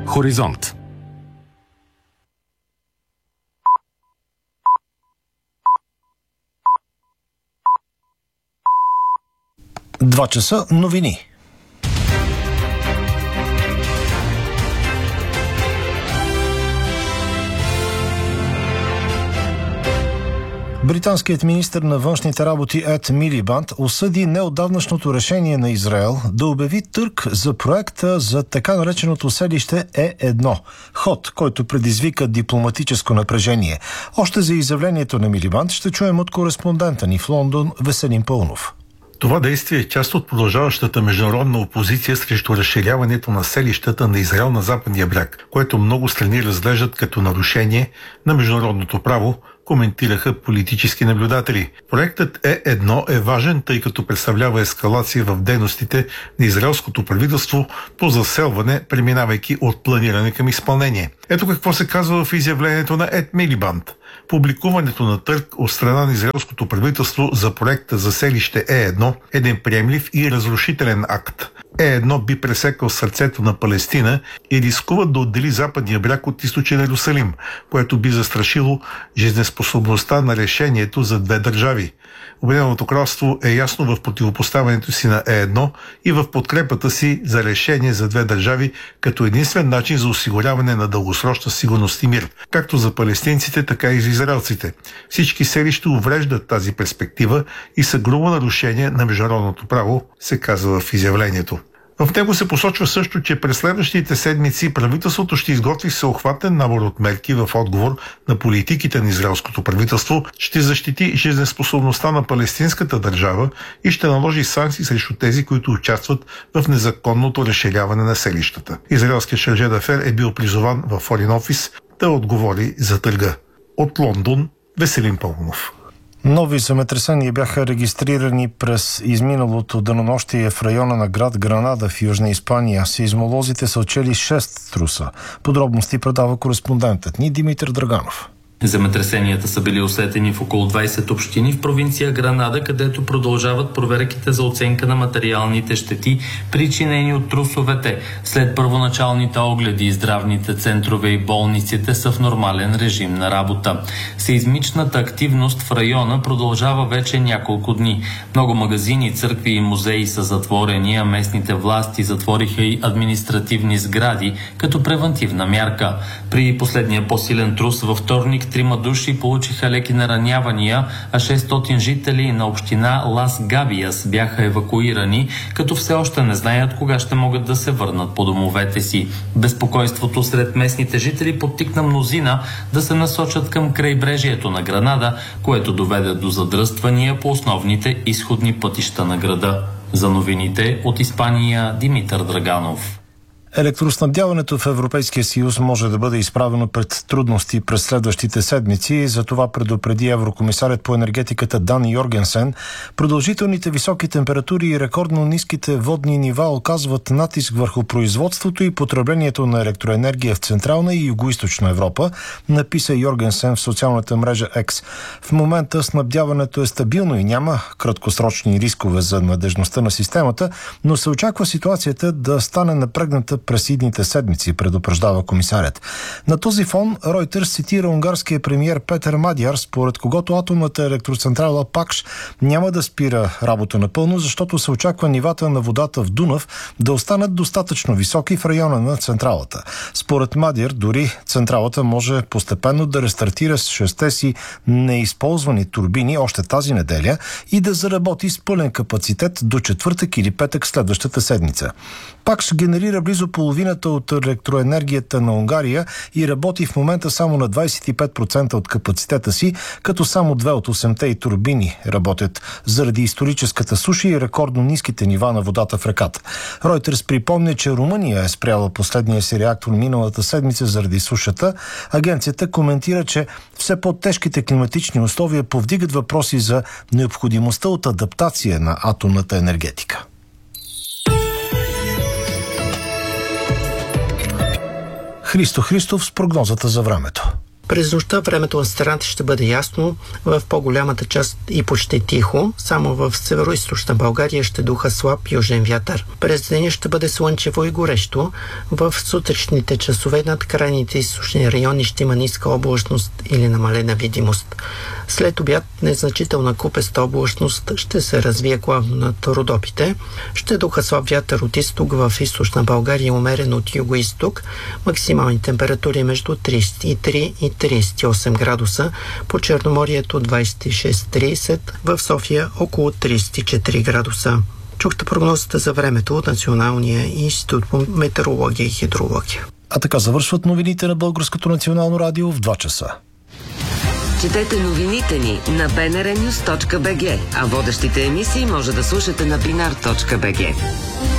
Хоризонт. Два часа новини. Британският министър на външните работи Ед Милибанд осъди неотдавнашното решение на Израел да обяви търг за проекта за така нареченото селище Е1. Ход, който предизвика дипломатическо напрежение. Още за изявлението на Милибанд ще чуем от кореспондента ни в Лондон Веселин Пълнов. Това действие е част от продължаващата международна опозиция срещу разширяването на селищата на Израел на западния бряг, което много страни разглеждат като нарушение на международното право, коментираха политически наблюдатели. Проектът Е1 е важен, тъй като представлява ескалация в дейностите на израелското правителство по заселване, преминавайки от планиране към изпълнение. Ето какво се казва в изявлението на Ед Милибанд. Публикуването на търг от страна на израелското правителство за проекта за селище Е1 е неприемлив и разрушителен акт. Е1 би пресекал сърцето на Палестина и рискува да отдели западния бряг от източен Йерусалим, което би застрашило жизнеспособността на решението за две държави. Обединеното кралство е ясно в противопоставянето си на Е1 и в подкрепата си за решение за две държави като единствен начин за осигуряване на дългосрочна сигурност и мир, както за палестинците, така и за израелците. Всички селища увреждат тази перспектива и са грубо нарушение на международното право, се казва в изявлението. В него се посочва също, че през следващите седмици правителството ще изготви всеобхватен набор от мерки в отговор на политиките на израелското правителство, ще защити жизнеспособността на палестинската държава и ще наложи санкции срещу тези, които участват в незаконното разширяване на селищата. Израелският шарже дафер е бил призован в Foreign Office да отговори за търга. От Лондон, Веселин Пълнов. Нови земетресения бяха регистрирани през изминалото денонощие в района на град Гранада в Южна Испания. Сеизмолозите са отчели 6 труса. Подробности предава кореспондентът ни Димитър Драганов. Земетресенията са били усетени в около 20 общини в провинция Гранада, където продължават проверките за оценка на материалните щети, причинени от трусовете. След първоначалните огледи, здравните центрове и болниците са в нормален режим на работа. Сеизмичната активност в района продължава вече няколко дни. Много магазини, църкви и музеи са затворени, а местните власти затвориха и административни сгради като превантивна мярка. При последния по-силен трус във вторник 3 души получиха леки наранявания, а 600 жители на община Лас Габиас бяха евакуирани, като все още не знаят кога ще могат да се върнат по домовете си. Безпокойството сред местните жители подтикна мнозина да се насочат към крайбрежието на Гранада, което доведе до задръствания по основните изходни пътища на града. За новините от Испания, Димитър Драганов. Електроснабдяването в Европейския съюз може да бъде изправено пред трудности през следващите седмици. За това предупреди еврокомисарят по енергетиката Дан Йоргенсен. Продължителните високи температури и рекордно ниските водни нива оказват натиск върху производството и потреблението на електроенергия в Централна и Югоизточна Европа, написа Йоргенсен в социалната мрежа X. В момента снабдяването е стабилно и няма краткосрочни рискове за надежността на системата, но се очаква ситуацията да стане напрегната през идните седмици, предупреждава комисарят. На този фон Ройтерс цитира унгарския премиер Петър Мадяр, според когото атомната електроцентрала Пакш няма да спира работа напълно, защото се очаква нивата на водата в Дунав да останат достатъчно високи в района на централата. Според Мадяр, дори централата може постепенно да рестартира с 6 си неизползвани турбини още тази неделя и да заработи с пълен капацитет до четвъртък или петък следващата седмица. Пакш генерира близо половината от електроенергията на Унгария и работи в момента само на 25% от капацитета си, като само 2 от 8-те и турбини работят заради историческата суша и рекордно ниските нива на водата в реката. Ройтерс припомня, че Румъния е спряла последния си реактор миналата седмица заради сушата. Агенцията коментира, че все по-тежките климатични условия повдигат въпроси за необходимостта от адаптация на атомната енергетика. Христо Христов с прогнозата за времето. През нощта времето на страната ще бъде ясно, в по-голямата част и почти тихо, само в северо-источна България ще духа слаб южен вятър. През деня ще бъде слънчево и горещо, в сутрешните часове над крайните източни райони ще има ниска облачност или намалена видимост. След обяд незначителна купеста облачност ще се развие главно над Родопите. Ще духа слаб вятър от изток, в източна България умерен от юго-изток. Максимални температури между 33 и 38 градуса. По Черноморието 26-30, в София около 34 градуса. Чухте прогнозата за времето от Националния институт по метеорология и хидрология. А така завършват новините на Българското национално радио в 2 часа. Четете новините ни на bnrnews.bg, а водещите емисии може да слушате на binar.bg.